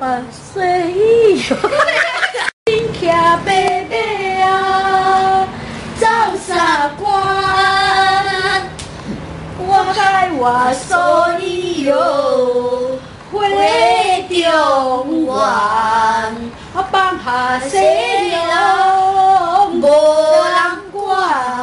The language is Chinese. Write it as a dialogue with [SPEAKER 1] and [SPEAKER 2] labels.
[SPEAKER 1] 岁伊，真骑白马啊，走三关。我海我所以哟，回中原，我放下西。